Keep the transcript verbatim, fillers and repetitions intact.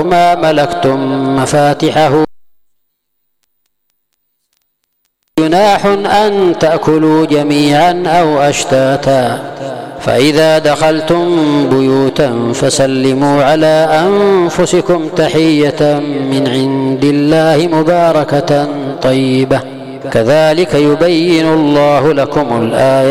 ما ملكتم مفاتحه جناح أن تأكلوا جميعا أو أشتاتا فإذا دخلتم بيوتا فسلموا على أنفسكم تحية من عند الله مباركة طيبة كذلك يبين الله لكم الآيات